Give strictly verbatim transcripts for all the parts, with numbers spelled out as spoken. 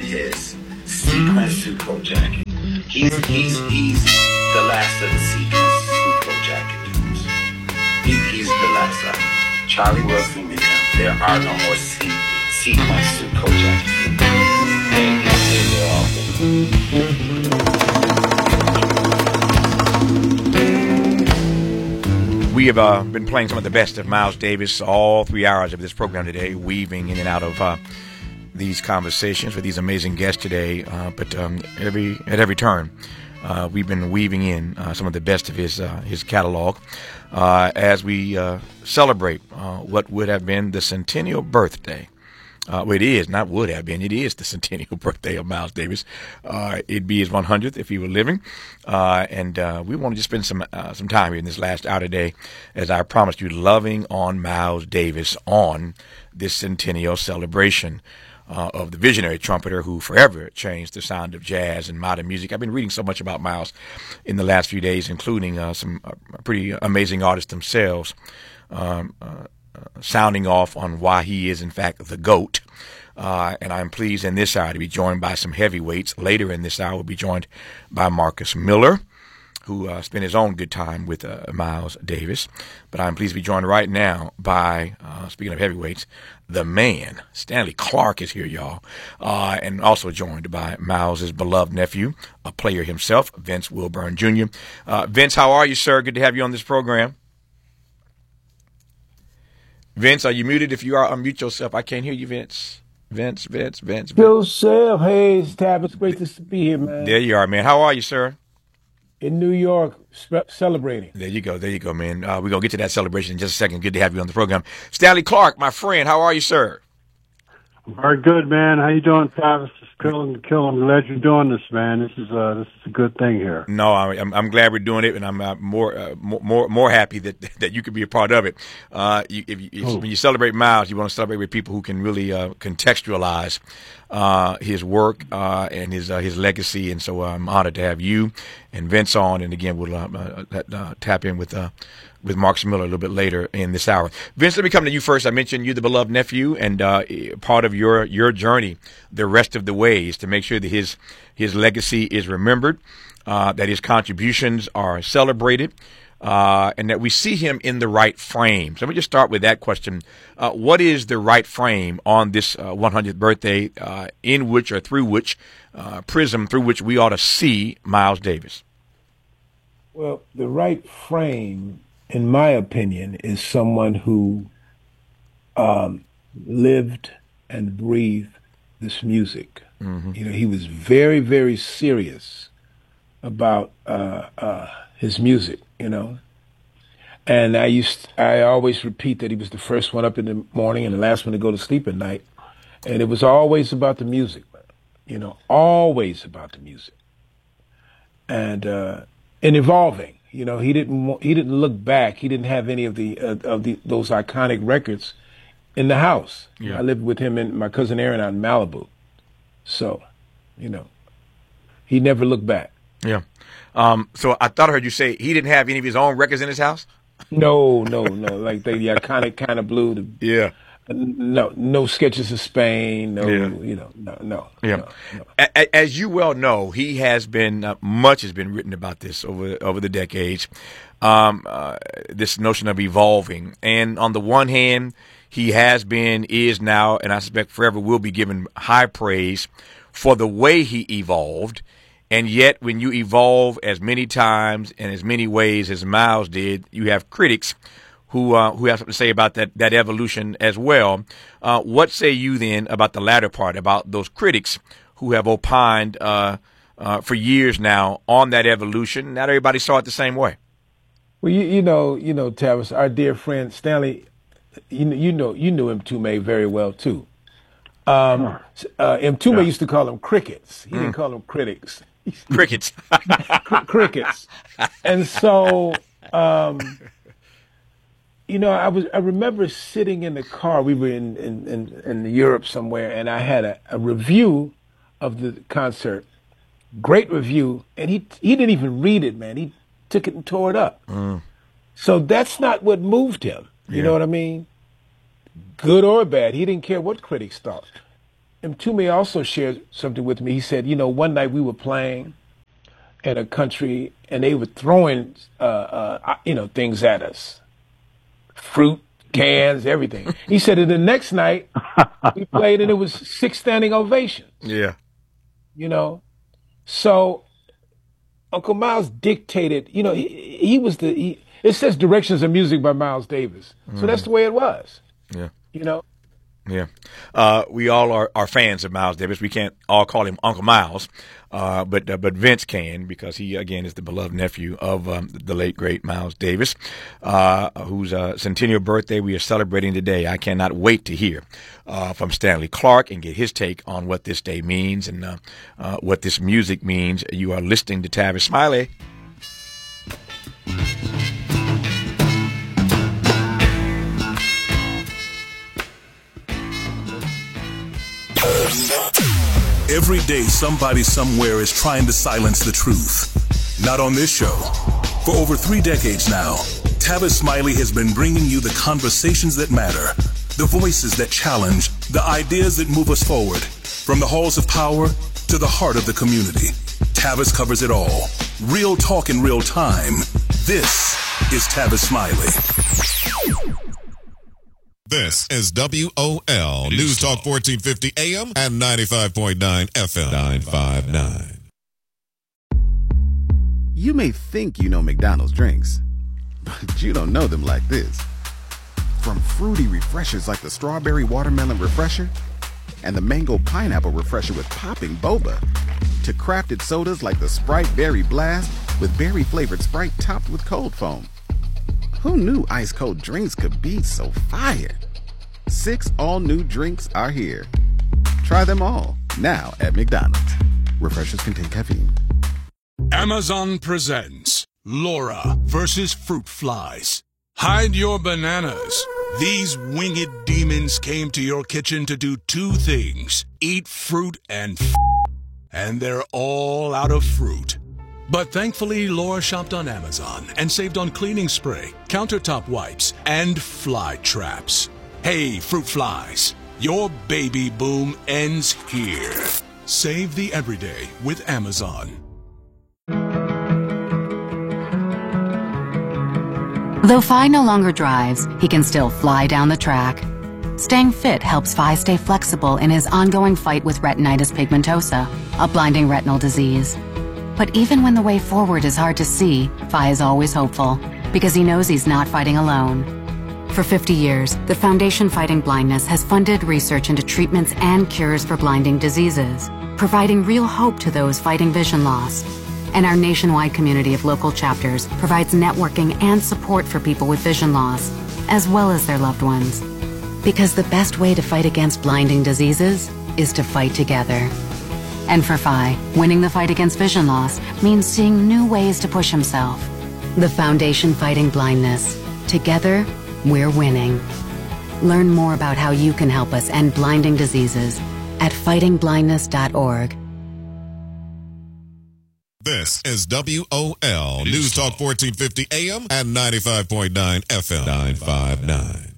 his sequin suit jacket. He's he's he's the last of the sequin suit jacket dudes. He, he's the last of them. Charlie Wilson and him. There are no more se- sequin suit jacket dudes. They, they, they're all We have uh, been playing some of the best of Miles Davis all three hours of this program today, weaving in and out of uh, these conversations with these amazing guests today. Uh, but um, every at every turn, uh, we've been weaving in uh, some of the best of his uh, his catalog uh, as we uh, celebrate uh, what would have been the centennial birthday. Uh, well, it is, not would have been, it is the centennial birthday of Miles Davis. Uh, it'd be his one hundredth if he were living. Uh, and uh, we want to just spend some uh, some time here in this last hour today, as I promised you, loving on Miles Davis on this centennial celebration uh, of the visionary trumpeter who forever changed the sound of jazz and modern music. I've been reading so much about Miles in the last few days, including uh, some uh, pretty amazing artists themselves. Um, uh, Uh, sounding off on why he is, in fact, the GOAT. Uh, and I'm pleased in this hour to be joined by some heavyweights. Later in this hour, we'll be joined by Marcus Miller, who uh, spent his own good time with uh, Miles Davis. But I'm pleased to be joined right now by, uh, speaking of heavyweights, the man, Stanley Clarke is here, y'all. Uh, and also joined by Miles's beloved nephew, a player himself, Vince Wilburn Junior Uh, Vince, how are you, sir? Good to have you on this program. Vince, are you muted? If you are, unmute yourself. I can't hear you, Vince. Vince, Vince, Vince. Vince. Yourself. Hey, it's Tab. It's great to be here, man. There you are, man. How are you, sir? In New York, spe- celebrating. There you go. There you go, man. Uh, we're going to get to that celebration in just a second. Good to have you on the program. Stanley Clarke, my friend, how are you, sir? Very good, man. How you doing, Travis? Just killing, killing. I'm glad you're doing this, man. This is uh, this is a good thing here. No, I'm I'm glad we're doing it, and I'm uh, more uh, more more happy that that you could be a part of it. Uh, you, if, if, Oh. When you celebrate Miles, you want to celebrate with people who can really uh, contextualize uh, his work uh, and his uh, his legacy. And so I'm honored to have you and Vince on. And again, we'll uh, uh, uh, tap in with. Uh, with Marcus Miller a little bit later in this hour. Vince, let me come to you first. I mentioned you, the beloved nephew, and uh, part of your your journey the rest of the way is to make sure that his his legacy is remembered, uh, that his contributions are celebrated, uh, and that we see him in the right frame. So let me just start with that question. Uh, what is the right frame on this uh, one hundredth birthday uh, in which or through which uh, prism through which we ought to see Miles Davis? Well, the right frame, in my opinion, is someone who um, lived and breathed this music. Mm-hmm. You know, he was very, very serious about uh, uh, his music. You know, and I used, I always repeat that he was the first one up in the morning and the last one to go to sleep at night, and it was always about the music. You know, always about the music, and uh, and evolving. You know, he didn't he didn't look back. He didn't have any of the uh, of the those iconic records in the house. Yeah. I lived with him and my cousin Aaron out in Malibu, so you know, he never looked back. Yeah. Um, so I thought I heard you say he didn't have any of his own records in his house. No, no, no. Like the, the iconic kind of blue. The, Yeah. No, no Sketches of Spain. No, Yeah. you know, no, no. Yeah. no, no. A- a- As you well know, he has been uh, much has been written about this over over the decades. Um, uh, this notion of evolving, and on the one hand, he has been, is now, and I suspect forever will be given high praise for the way he evolved. And yet, when you evolve as many times and as many ways as Miles did, you have critics who uh, who have something to say about that, that evolution as well. Uh, what say you then about the latter part, about those critics who have opined uh, uh, for years now on that evolution? Not everybody saw it the same way. Well, you, you know, you know, Tavis, our dear friend Stanley, you, you know, you knew Mtume very well too. Um, uh, Mtume Yeah. used to call them crickets. He didn't call them critics. Crickets. Cr- crickets. And so, um, you know, I was I remember sitting in the car. We were in in, in, in Europe somewhere, and I had a, a review of the concert. Great review, and he he didn't even read it, man. He took it and tore it up. So that's not what moved him. You Yeah. know what I mean? Good or bad, he didn't care what critics thought. and Toomey also shared something with me. He said, you know, one night we were playing in a country and they were throwing, uh, uh, you know, things at us. Fruit, cans, everything. He said that the next night we played and it was six standing ovations. Yeah. You know, so Uncle Miles dictated, you know, he, he was the, he, it says Directions of Music by Miles Davis. So mm-hmm. that's the way it was. Yeah. You know? Yeah. Uh, we all are, are fans of Miles Davis. We can't all call him Uncle Miles, uh, but uh, but Vince can, because he, again, is the beloved nephew of um, the late, great Miles Davis, uh, whose uh, centennial birthday we are celebrating today. I cannot wait to hear uh, from Stanley Clarke and get his take on what this day means and uh, uh, what this music means. You are listening to Tavis Smiley. Every day, somebody somewhere is trying to silence the truth. Not on this show. For over three decades now, Tavis Smiley has been bringing you the conversations that matter, the voices that challenge, the ideas that move us forward. From the halls of power to the heart of the community, Tavis covers it all. Real talk in real time. This is Tavis Smiley. This is W O L News Talk fourteen fifty A M and ninety-five point nine F M. nine five nine. You may think you know McDonald's drinks, but you don't know them like this. From fruity refreshers like the Strawberry Watermelon Refresher and the Mango Pineapple Refresher with popping boba, to crafted sodas like the Sprite Berry Blast with berry-flavored Sprite topped with cold foam. Who knew ice-cold drinks could be so fire? Six all-new drinks are here. Try them all, now at McDonald's. Refreshers contain caffeine. Amazon presents Laura versus Fruit Flies. Hide your bananas. These winged demons came to your kitchen to do two things: eat fruit and f***, and they're all out of fruit. But thankfully, Laura shopped on Amazon and saved on cleaning spray, countertop wipes, and fly traps. Hey, fruit flies, your baby boom ends here. Save the everyday with Amazon. Though Fi no longer drives, he can still fly down the track. Staying fit helps Fi stay flexible in his ongoing fight with retinitis pigmentosa, a blinding retinal disease. But even when the way forward is hard to see, Fi is always hopeful, because he knows he's not fighting alone. For fifty years, the Foundation Fighting Blindness has funded research into treatments and cures for blinding diseases, providing real hope to those fighting vision loss. And our nationwide community of local chapters provides networking and support for people with vision loss, as well as their loved ones. Because the best way to fight against blinding diseases is to fight together. And for Fi, winning the fight against vision loss means seeing new ways to push himself. The Foundation Fighting Blindness. Together, we're winning. Learn more about how you can help us end blinding diseases at fighting blindness dot org. This is W O L News Talk fourteen fifty A M and ninety-five point nine F M. nine five nine.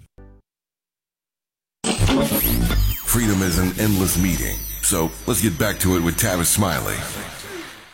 Freedom is an endless meeting. So let's get back to it with Tavis Smiley.